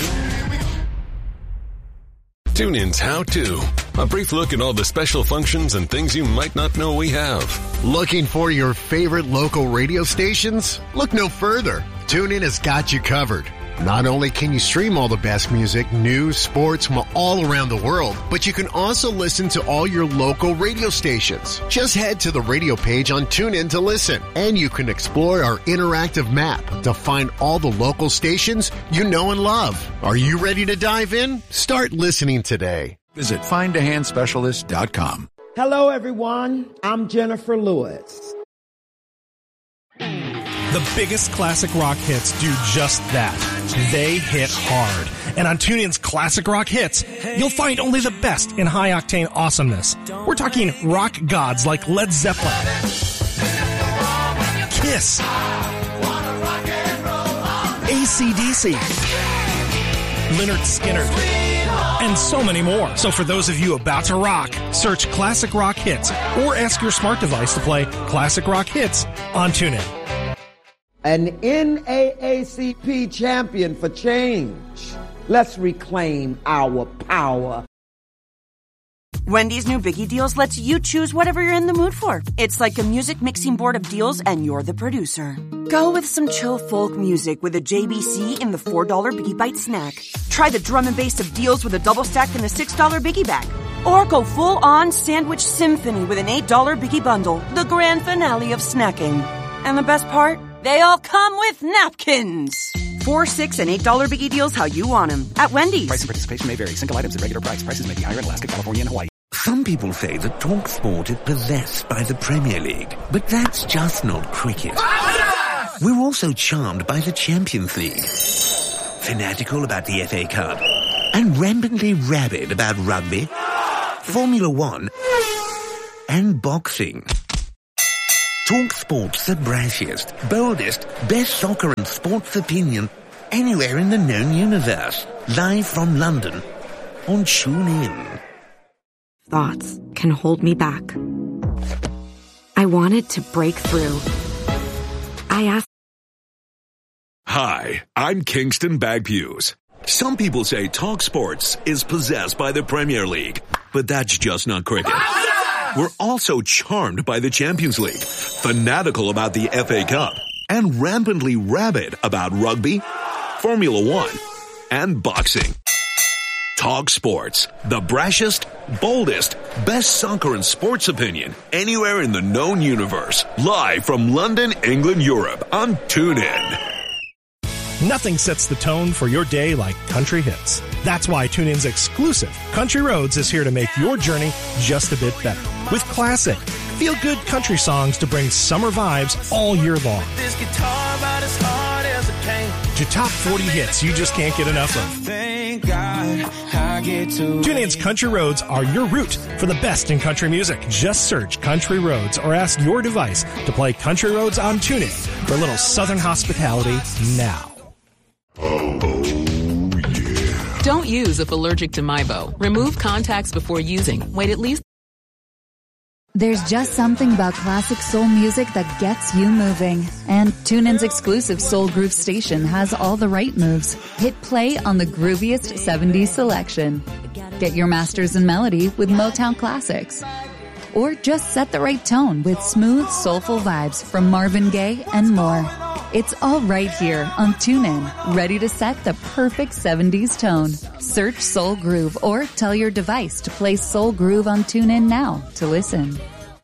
TuneIn's How To. A brief look at all the special functions and things you might not know we have. Looking for your favorite local radio stations? Look no further. TuneIn has got you covered. Not only can you stream all the best music, news, sports from all around the world, but you can also listen to all your local radio stations. Just head to the radio page on TuneIn to listen, and you can explore our interactive map to find all the local stations you know and love. Are you ready to dive in? Start listening today. Visit findahandspecialist.com. Hello, everyone. I'm Jennifer Lewis. The biggest classic rock hits do just that. They hit hard. And on TuneIn's Classic Rock Hits, you'll find only the best in high-octane awesomeness. We're talking rock gods like Led Zeppelin, Kiss, AC/DC, Lynyrd Skynyrd, and so many more. So for those of you about to rock, search Classic Rock Hits or ask your smart device to play Classic Rock Hits on TuneIn. An NAACP champion for change. Let's reclaim our power. Wendy's new Biggie Deals lets you choose whatever you're in the mood for. It's like a music mixing board of deals, and you're the producer. Go with some chill folk music with a JBC in the $4 Biggie Bite snack. Try the drum and bass of deals with a double stack in the $6 Biggie Bag. Or go full-on sandwich symphony with an $8 Biggie Bundle, the grand finale of snacking. And the best part? They all come with napkins. $4, $6, and $8 Biggie Deals how you want them at Wendy's. Price and participation may vary. Single items at regular price. Prices may be higher in Alaska, California, and Hawaii. Some people say that TalkSport is possessed by the Premier League, but that's just not cricket. We're also charmed by the Champions League, fanatical about the FA Cup, and rampantly rabid about rugby, Formula One, and boxing. TalkSport's the brashiest, boldest, best soccer and sports opinion anywhere in the known universe. Live from London on TuneIn. Thoughts can hold me back. I wanted to break through. I asked. Hi, I'm Kingston Bagpues. Some people say TalkSports is possessed by the Premier League, but that's just not cricket. We're also charmed by the Champions League, fanatical about the FA Cup, and rampantly rabid about rugby, Formula One, and boxing. TalkSports, the brashest, boldest, best soccer and sports opinion anywhere in the known universe. Live from London, England, Europe on TuneIn. Nothing sets the tone for your day like country hits. That's why TuneIn's exclusive Country Roads is here to make your journey just a bit better. With classic, feel-good country songs to bring summer vibes all year long. This guitar about as hard as it came. To top 40 hits you just can't get enough of. Thank God I get to TuneIn's Country Roads are your route for the best in country music. Just search Country Roads or ask your device to play Country Roads on TuneIn for a little southern hospitality now. Don't use if allergic to MyBo. Remove contacts before using. Wait at least. There's just something about classic soul music that gets you moving. And TuneIn's exclusive Soul Groove station has all the right moves. Hit play on the grooviest 70s selection. Get your masters in melody with Motown classics. Or just set the right tone with smooth, soulful vibes from Marvin Gaye and more. It's all right here on TuneIn, ready to set the perfect 70s tone. Search Soul Groove or tell your device to play Soul Groove on TuneIn now to listen.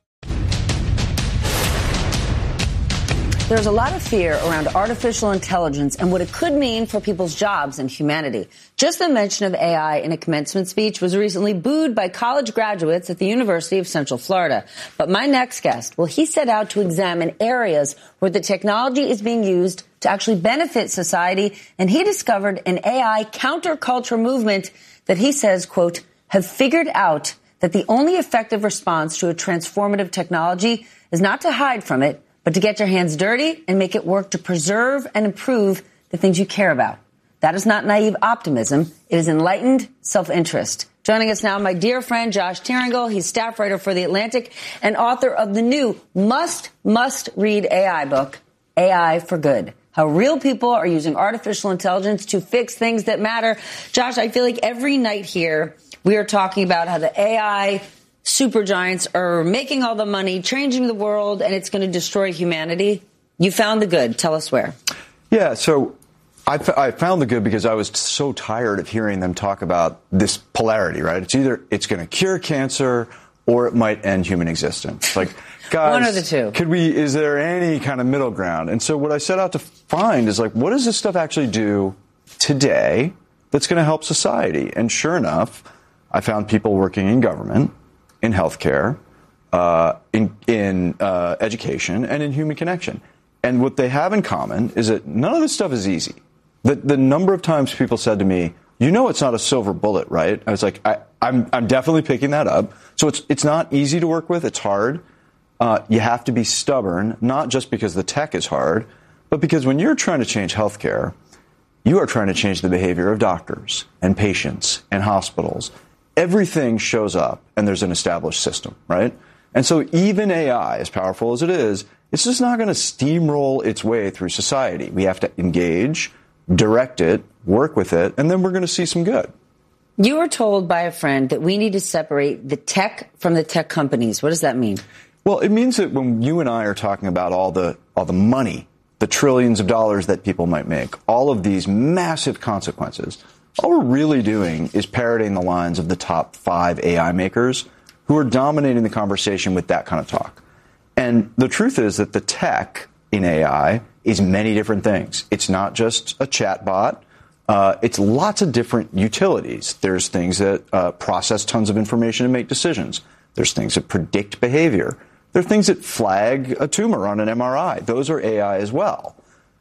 There's a lot of fear around artificial intelligence and what it could mean for people's jobs and humanity. Just the mention of AI in a commencement speech was recently booed by college graduates at the University of Central Florida. But my next guest, well, he set out to examine areas where the technology is being used to actually benefit society, and he discovered an AI counterculture movement that he says, quote, have figured out that the only effective response to a transformative technology is not to hide from it, but to get your hands dirty and make it work to preserve and improve the things you care about. That is not naive optimism. It is enlightened self-interest. Joining us now, my dear friend Josh Tyrangle. He's staff writer for The Atlantic and author of the new must-read AI book, AI for Good. How real people are using artificial intelligence to fix things that matter. Josh, I feel like every night here we are talking about how the AI supergiants are making all the money, changing the world, and it's going to destroy humanity. You found the good. Tell us where. Yeah, so I found the good because I was so tired of hearing them talk about this polarity, right? It's either it's going to cure cancer or it might end human existence. Like, guys, one of the two. Is there any kind of middle ground? And so what I set out to find is, like, what does this stuff actually do today that's going to help society? And sure enough, I found people working in government, in healthcare, in education, and in human connection. And what they have in common is that none of this stuff is easy. The number of times people said to me, you know, it's not a silver bullet, right? I was like, I'm definitely picking that up. So it's not easy to work with. It's hard. You have to be stubborn, not just because the tech is hard, but because when you're trying to change healthcare, you are trying to change the behavior of doctors and patients and hospitals. Everything shows up and there's an established system, right? And so even AI, as powerful as it is, it's just not going to steamroll its way through society. We have to engage, direct it, work with it, and then we're going to see some good. You were told by a friend that we need to separate the tech from the tech companies. What does that mean? Well, it means that when you and I are talking about all the money, the trillions of dollars that people might make, all of these massive consequences, all we're really doing is parroting the lines of the top 5 AI makers who are dominating the conversation with that kind of talk. And the truth is that the tech in AI is many different things. It's not just a chat bot. It's lots of different utilities. There's things that process tons of information and make decisions. There's things that predict behavior. There are things that flag a tumor on an MRI. Those are AI as well.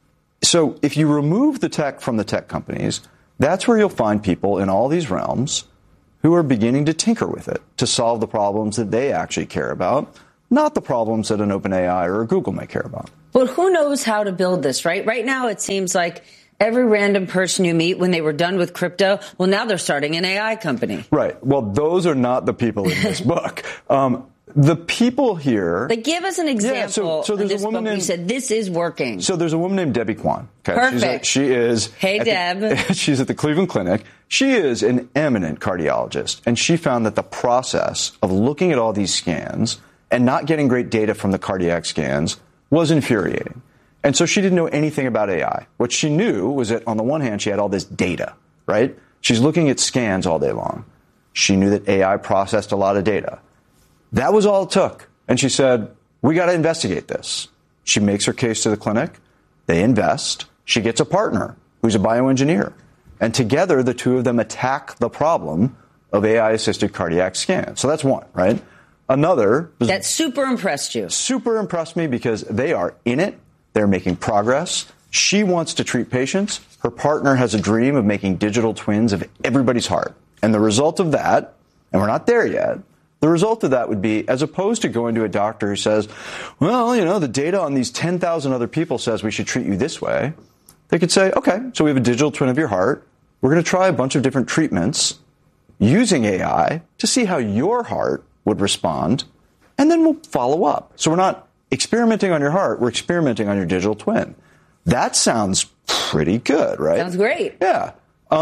So if you remove the tech from the tech companies, that's where you'll find people in all these realms who are beginning to tinker with it to solve the problems that they actually care about, not the problems that an OpenAI or a Google may care about. But who knows how to build this, right? Right now, it seems like every random person you meet when they were done with crypto, well, now they're starting an AI company. Right. Well, those are not the people in this book. The people here... But give us an example. Yeah, so there's a woman named... You said, this is working. So there's a woman named Debbie Kwan. Okay? Perfect. She is... Hey, Deb. She's at the Cleveland Clinic. She is an eminent cardiologist. And she found that the process of looking at all these scans and not getting great data from the cardiac scans was infuriating. And so she didn't know anything about AI. What she knew was that on the one hand, she had all this data, right? She's looking at scans all day long. She knew that AI processed a lot of data. That was all it took. And she said, we got to investigate this. She makes her case to the clinic. They invest. She gets a partner who's a bioengineer. And together, the two of them attack the problem of AI-assisted cardiac scans. So that's one, right? Another... That super impressed you. Super impressed me because they are in it. They're making progress. She wants to treat patients. Her partner has a dream of making digital twins of everybody's heart. And the result of that, and we're not there yet, the result of that would be, as opposed to going to a doctor who says, well, you know, the data on these 10,000 other people says we should treat you this way, they could say, okay, so we have a digital twin of your heart. We're going to try a bunch of different treatments using AI to see how your heart would respond, and then we'll follow up. So we're not experimenting on your heart, we're experimenting on your digital twin. That sounds pretty good, right? Sounds great. Yeah.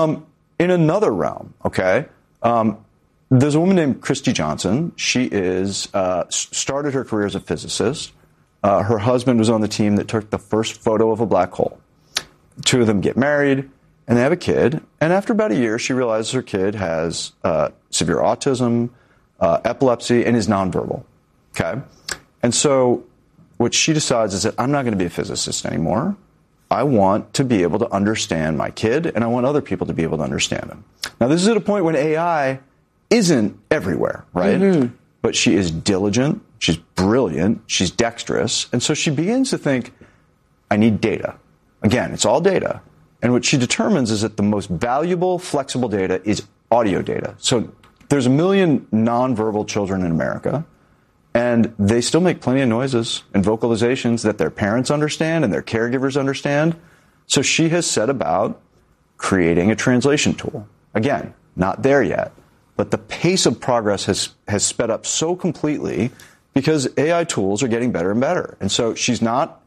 In another realm, okay, there's a woman named Christy Johnson. She is started her career as a physicist. Her husband was on the team that took the first photo of a black hole. Two of them get married, and they have a kid. And after about a year, she realizes her kid has severe autism, epilepsy, and is nonverbal. Okay? And so what she decides is that I'm not going to be a physicist anymore. I want to be able to understand my kid, and I want other people to be able to understand him. Now, this is at a point when AI isn't everywhere, right? Mm-hmm. But she is diligent, she's brilliant, she's dexterous, and so she begins to think, I need data. Again, it's all data. And what she determines is that the most valuable, flexible data is audio data. So there's 1 million nonverbal children in America, and they still make plenty of noises and vocalizations that their parents understand and their caregivers understand. So she has set about creating a translation tool. Again, not there yet, but the pace of progress has sped up so completely because AI tools are getting better and better. And so she is not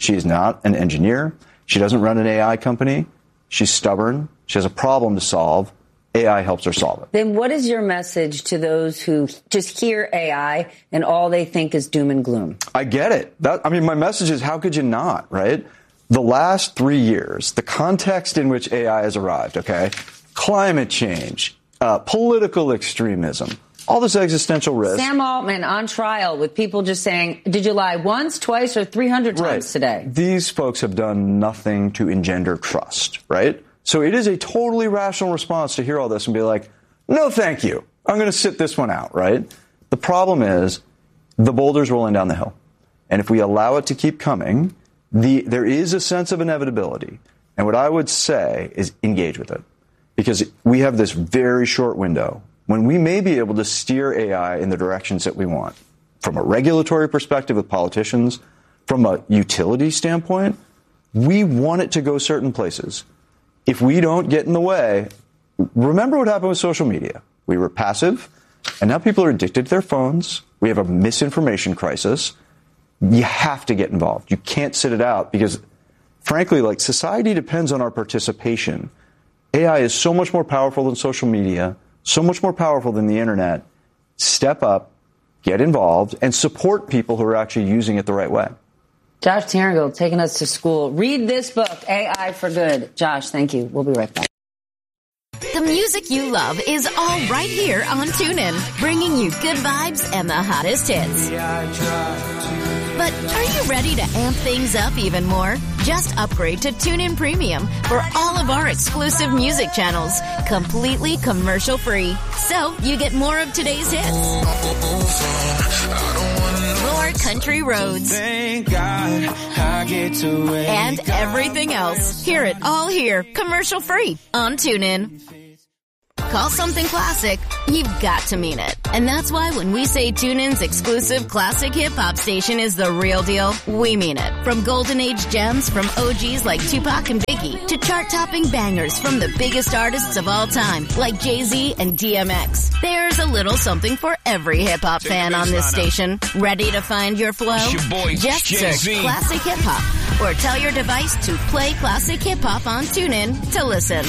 an engineer. She doesn't run an AI company. She's stubborn. She has a problem to solve. AI helps her solve it. Then what is your message to those who just hear AI and all they think is doom and gloom? I get it. My message is, how could you not, right? The last 3 years, the context in which AI has arrived, okay? Climate change, political extremism, all this existential risk. Sam Altman on trial with people just saying, did you lie once, twice, or 300 times today? These folks have done nothing to engender trust, right? So it is a totally rational response to hear all this and be like, no, thank you. I'm going to sit this one out, right? The problem is the boulder's rolling down the hill. And if we allow it to keep coming, there is a sense of inevitability. And what I would say is engage with it. Because we have this very short window when we may be able to steer AI in the directions that we want. From a regulatory perspective with politicians, from a utility standpoint, we want it to go certain places. if we don't get in the way, remember what happened with social media. We were passive, and now people are addicted to their phones. We have a misinformation crisis. You have to get involved. You can't sit it out because, frankly, like, society depends on our participation. AI is so much more powerful than social media, so much more powerful than the internet. Step up, get involved, and support people who are actually using it the right way. Josh Tiernagle taking us to school. Read this book, AI for Good. Josh, thank you. We'll be right back. The music you love is all right here on TuneIn, bringing you good vibes and the hottest hits. But are you ready to amp things up even more? Just upgrade to TuneIn Premium for all of our exclusive music channels, completely commercial-free. So you get more of today's hits, more country roads, and everything else. Hear it all here, commercial-free on TuneIn. Call something classic, you've got to mean it. And that's why when we say TuneIn's exclusive classic hip-hop station is the real deal, we mean it. From golden age gems from OGs like Tupac and Biggie to chart-topping bangers from the biggest artists of all time like Jay-Z and DMX. There's a little something for every hip-hop fan on this station. Ready to find your flow? Just search Classic Hip-Hop or tell your device to play Classic Hip-Hop on TuneIn to listen.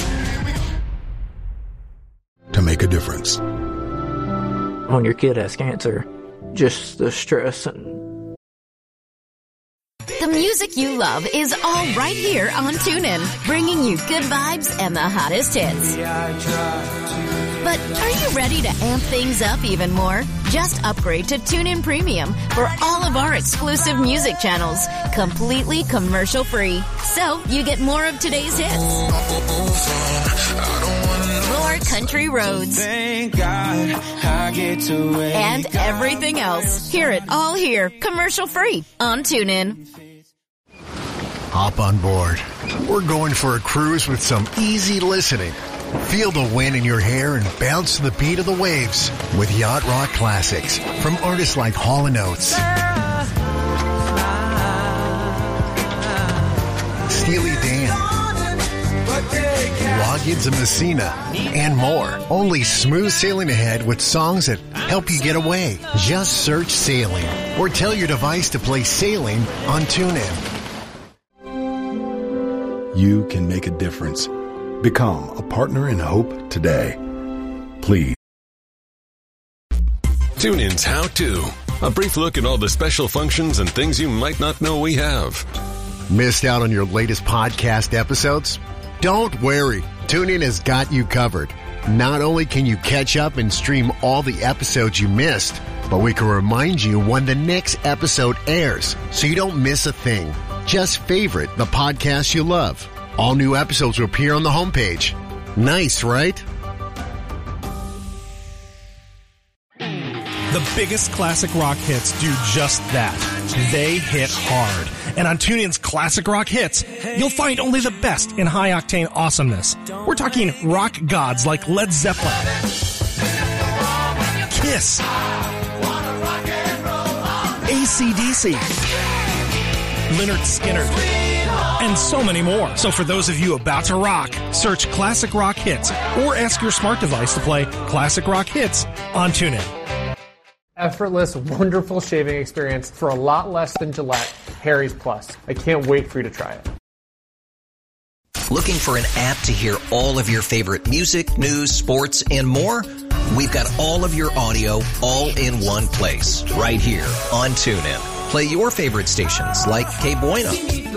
To make a difference. When your kid has cancer, just the stress and... The music you love is all right here on TuneIn, bringing you good vibes and the hottest hits. But are you ready to amp things up even more? Just upgrade to TuneIn Premium for all of our exclusive music channels, completely commercial-free. So you get more of today's hits, more country roads, and everything else. Hear it all here, commercial-free on TuneIn. Hop on board. We're going for a cruise with some easy listening. Feel the wind in your hair and bounce to the beat of the waves with Yacht Rock Classics from artists like Hall & Oates, Steely Dan, Loggins and Messina, and more. Only smooth sailing ahead with songs that help you get away. Just search Sailing or tell your device to play Sailing on TuneIn. You can make a difference. Become a partner in hope today. Please. TuneIn's How To. A brief look at all the special functions and things you might not know we have. Missed out on your latest podcast episodes? Don't worry. TuneIn has got you covered. Not only can you catch up and stream all the episodes you missed, but we can remind you when the next episode airs so you don't miss a thing. Just favorite the podcast you love. All new episodes will appear on the homepage. Nice, right? The biggest classic rock hits do just that. They hit hard. And on TuneIn's Classic Rock Hits, you'll find only the best in high-octane awesomeness. We're talking rock gods like Led Zeppelin, Kiss, AC/DC, Lynyrd Skynyrd, and so many more. So for those of you about to rock, search Classic Rock Hits or ask your smart device to play Classic Rock Hits on TuneIn. Effortless, wonderful shaving experience for a lot less than Gillette. Harry's Plus. I can't wait for you to try it. Looking for an app to hear all of your favorite music, news, sports, and more? We've got all of your audio all in one place, right here on TuneIn. Play your favorite stations like K Bueno,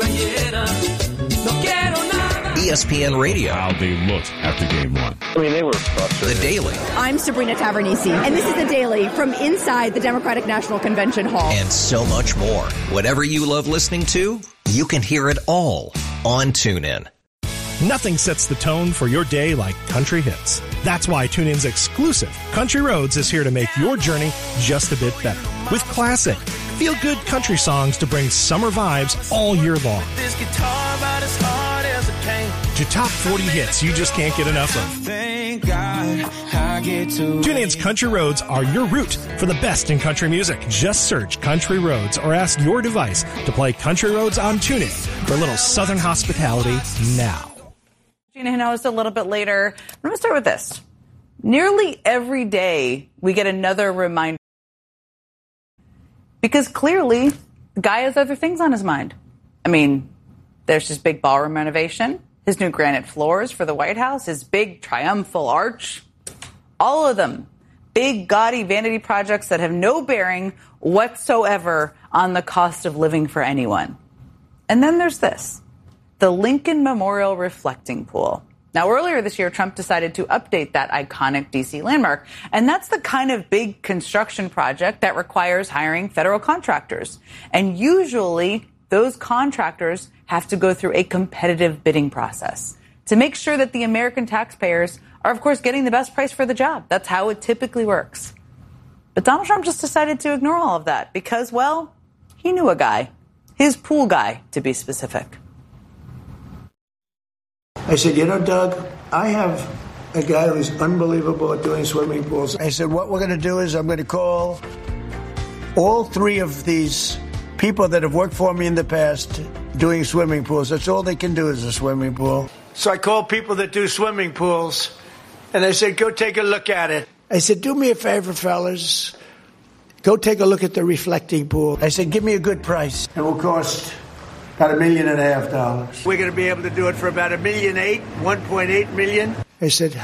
ESPN Radio. How they looked after game one. I mean, they were frustrated. The Daily. I'm Sabrina Tavernisi, and this is The Daily from inside the Democratic National Convention Hall. And so much more. Whatever you love listening to, you can hear it all on TuneIn. Nothing sets the tone for your day like country hits. That's why TuneIn's exclusive Country Roads is here to make your journey just a bit better. With classic, feel-good country songs to bring summer vibes all year long. This guitar about as hard as a cane. To top 40 hits you just can't get enough of. Thank God I get to TuneIn's Country Roads are your route for the best in country music. Just search Country Roads or ask your device to play Country Roads on TuneIn for a little southern hospitality now. Gina Hinojosa a little bit later. I'm going to start with this. Nearly every day we get another reminder. Because clearly, the guy has other things on his mind. I mean, there's his big ballroom renovation, his new granite floors for the White House, his big triumphal arch. All of them. Big, gaudy vanity projects that have no bearing whatsoever on the cost of living for anyone. And then there's this. The Lincoln Memorial Reflecting Pool. Now, earlier this year, Trump decided to update that iconic D.C. landmark. And that's the kind of big construction project that requires hiring federal contractors. And usually, those contractors have to go through a competitive bidding process to make sure that the American taxpayers are, of course, getting the best price for the job. That's how it typically works. But Donald Trump just decided to ignore all of that because, well, he knew a guy. His pool guy, to be specific. I said, you know, Doug, I have a guy who's unbelievable at doing swimming pools. I said, what we're going to do is I'm going to call all three of these people that have worked for me in the past doing swimming pools. That's all they can do is a swimming pool. So I called people that do swimming pools, and I said, go take a look at it. I said, do me a favor, fellas. Go take a look at the reflecting pool. I said, give me a good price. It will cost about $1.5 million. We're going to be able to do it for about $1.8 million, $1.8 million. I said,